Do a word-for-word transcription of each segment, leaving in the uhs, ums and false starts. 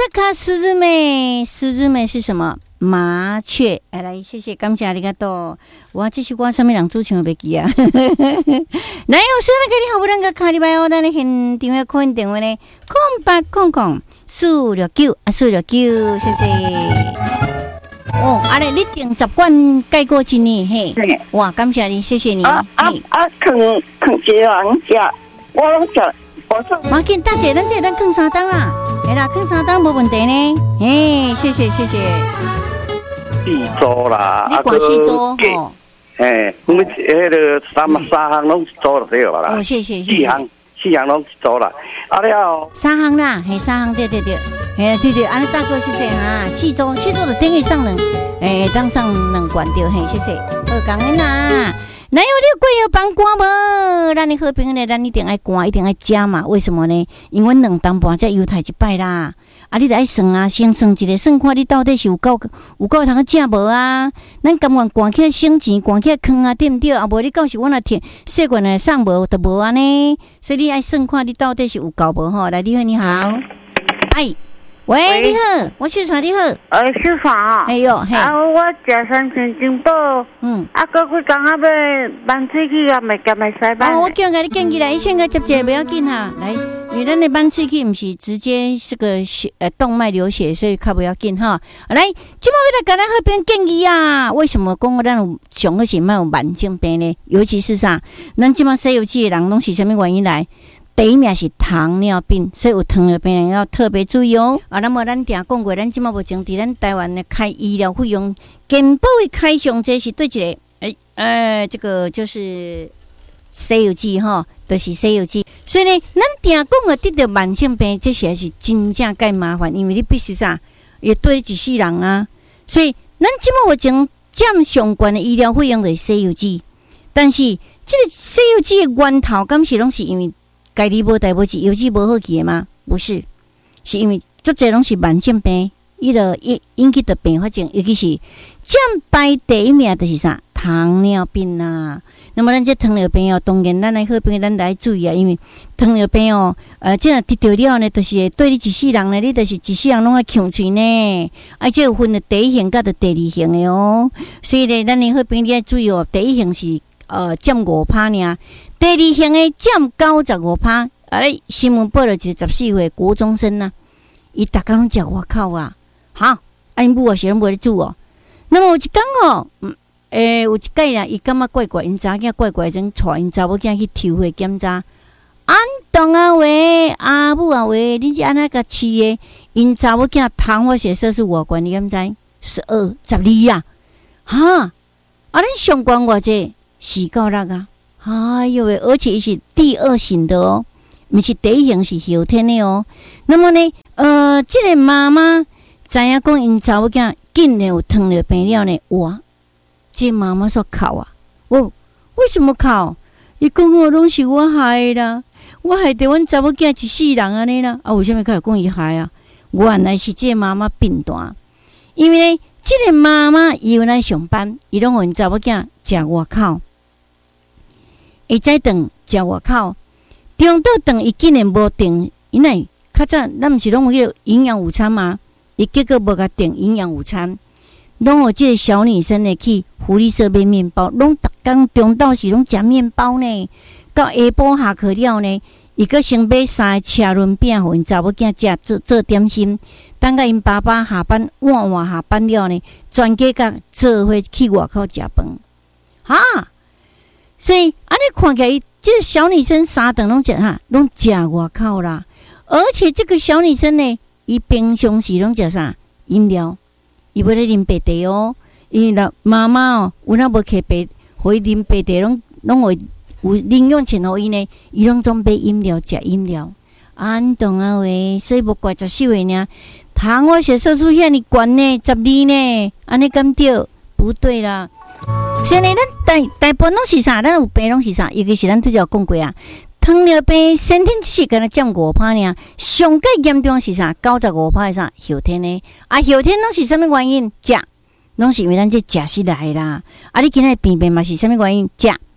卡斯ズメ，斯ズメ是什么？麻雀。哎，来，谢谢，感谢你个多。哇，这是我什么人主唱袂记啊？来，老师，那个你好，不能个卡里拜哦，咱的现场的客运电话呢，空八空空四六九啊，四六九，谢谢。哦，阿嘞，你订习惯改过一年嘿？哇，感谢你，谢谢你。 啊啊啊！啃啃一个人食，我拢食。 马紧大姐，咱这咱更三档啦，哎啦，更三档无问题呢。哎，谢谢谢谢。 四组啦， 你管四组吼？ 哎，我们迄个三三项拢一组就对了啦。 哦，谢谢谢谢。 四项四项拢一组啦，啊了。 三项啦，嘿，三项对对对，嘿对对，安尼大哥谢谢哈，四组四组就等于上两，哎，当上两关掉，嘿，谢谢，好感恩啦。哪有你贵要帮关无？咱的好朋友呢，咱一定爱关，一定爱加嘛。为什么呢？因为两当半才犹太一摆啦。啊，你得爱算啊，先算一个，算看你到底是有够有够通食无啊？咱甘愿关起来省钱，关起来坑啊，对不对？啊，无你到时我若摕细罐来送无，就无安尼。所以你爱算看你到底是有够无吼？来，你好，你好，哎。喂，喂你好，我秀才你好。 呃，秀才啊。 哎呦，嘿。 啊，我食三千金宝。嗯。啊，过几工啊要办喙齿啊，咪夹咪使办。 哦，我叫甲你建议来，伊先甲接者不要紧哈。来，因为咱的办喙齿毋是直接是个血呃动脉流血，所以较不要紧哈。来，即摆要来甲咱好朋友建议啊。为什么讲咱有上个是莫有慢性病呢？尤其是啥，咱即摆西游记的人拢是啥物原因来？第一名是糖尿病，所以有糖尿病人要特别注意哦。啊，那么咱定讲过，咱即马目前伫咱台湾的开医疗费用，健保的开上这是对一个，哎，呃，这个就是《西游记》哈，就是《西游记》。所以呢，咱定讲的得到慢性病，这些是真正介麻烦，因为你必须啥，也对一世人啊。所以咱即马目前占上悬的医疗费用就是《西游记》，但是这个《西游记》的源头，敢是拢是因为家己无代无志，游记无好记的吗？不是，是因为足侪拢是慢性病，伊个引引起的并发症，尤其是占排第一名就是啥糖尿病啊。那么咱这糖尿病哦，当然咱来好朋友咱来注意啊，因为糖尿病哦，呃，这若得到了呢，就是对你一世人呢，你就是一世人拢爱呛喙呢，而且有分的第一型甲的第二型的哦。所以呢，咱的好朋友你要注意哦，第一型是呃占五趴尔。第二型的占九十五趴，啊！咧新闻报了一个十四岁国中生呐、啊，伊逐工拢食外口啊，哈！啊，因母啊是拢无咧煮哦。那么有一天哦，嗯，诶、欸，有一届啦，伊感觉怪怪，因查囝怪怪，种带因查某囝去抽血检查。安东啊喂，阿母啊喂，你是安那个饲的？因查某囝糖化血色素偌悬，你敢知？十二、十二啊，哈！啊，恁上悬偌济？四到六啊。哎呦喂！而且是第二型的哦，不是第一型是后天的哦。那么呢，呃，这个妈妈知影讲因查某囝竟然有糖尿病了呢，哇！这妈妈说哭啊，哦，为什么哭？伊讲我拢是我害啦，我害得阮查某囝一世人安尼啦。啊，为什么开始讲伊害啊？原来是这妈妈病大，因为呢，这个妈妈伊原来上班，伊拢因查某囝食外口。会再顿食外口，中昼顿伊竟然无订，因为较早咱毋是拢有迄个营养午餐嘛，伊结果无甲订营养午餐，拢有即个小女生呢去福利社买面包，拢逐工中昼是拢食面包呢，到下晡下课了呢，伊阁先买三个车轮饼，互因查某囝食做做点心，等甲因爸爸下班晚晚下班了呢，全家甲做伙去外口食饭，哈。所以安尼看起来，这个小女生三顿拢食哈，拢食外口啦。而且这个小女生呢，伊平常时拢食啥饮料，伊要咧啉白茶哦。伊若妈妈哦，有那无摕白，互伊啉白茶，拢拢会有营养钱互伊呢。伊拢总买饮料食饮料，安懂啊喂？所以无怪十四岁呢，糖化血色素遐尼悬呢，十二呢，安尼敢对？不对啦。所以呢，咱大大部分拢是啥？咱有病拢是啥？尤其是咱拄则讲过啊，糖尿病先天只是敢若占五趴尔，上介严重是啥？九十五趴是啥？后天呢？啊，后天拢是啥物原因？食，拢是因为咱这食失来啦。啊，你今仔病病嘛是啥物原因？食，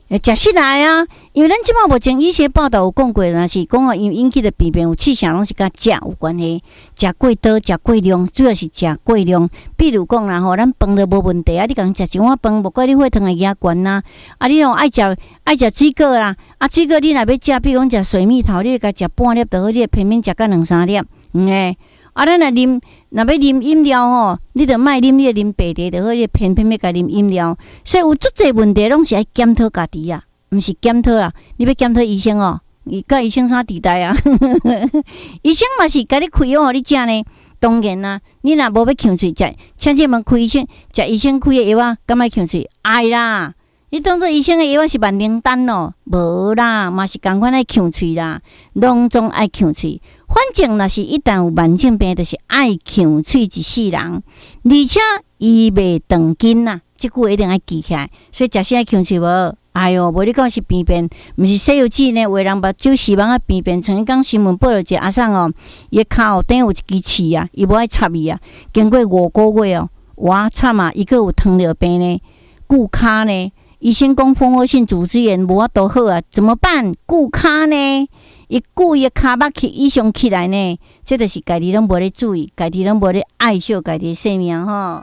食起来啊，因为咱即马目前医学报道有讲过，若是讲哦，因为引起的病变有气象，拢是甲食有关系。食过多，食过量，主要是食过量。比如讲啦吼，咱饭都无问题啊，你共食一碗饭，无怪你血糖会压悬呐。啊，你哦爱食爱食水果啦，啊水果你若要食，比如讲食水蜜桃，你甲食半粒就好，你偏偏食到两三粒，嗯诶。啊，咱若啉，若要啉饮料吼，你着莫啉，你着啉白茶就好，你偏偏要甲啉饮料，所以有足侪问题拢是爱检讨家己啊，毋是检讨啦，你要检讨医生哦，伊甲医生啥地带啊？医生嘛是甲你开药互你食呢，当然啦，你若无要呛喙食，请这门开医生，食医生开的药啊，敢莫呛喙？爱啦。你当做医生的药是万灵丹哦，无啦，嘛是共款爱呛喙啦，拢总爱呛喙。反正若是一旦有慢性病，就是爱呛喙一世人，而且伊袂长筋呐，即句一定爱记起来。所以食啥爱呛喙无？哎哟，无你讲是病变，毋是西药剂呢？为人目睭视网啊病变，曾经讲新闻报道一个阿桑哦，伊骹顶有一支刺啊，伊无爱插伊啊，经过五个月哦，哇惨啊，伊个有糖尿病呢，骨骹呢。医生讲蜂窝性组织炎无法度好啊，怎么办？顾骹呢？伊顾伊骹肉起异常起来呢，这就是家己拢无咧注意，家己拢无咧爱惜家己生命吼。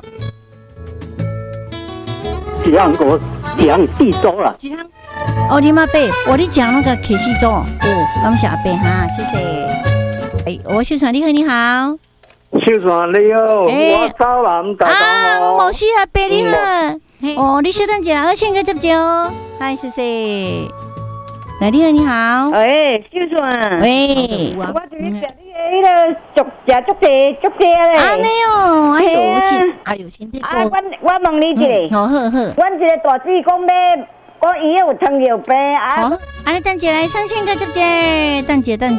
两个两地州了。 哦，你妈伯，我你讲那个铁西州哦，感谢阿伯哈，谢谢。哎，我秀传你好，你好。 秀传你好，我早南大东哦。 毛西阿伯你好。哦，你稍等一下，我先个接接哦。嗨，谢谢。来，你好，你好。 喂，秀传。 喂。 我就是食你的迄个竹食竹蔗竹蔗咧。 安尼哦，哎呦，先，哎呦，先听。 啊，我我问你一个。 好好好。 阮一个大姊讲要，讲伊有糖尿病啊。 好，安尼等一下来，先先个接接，等一下等。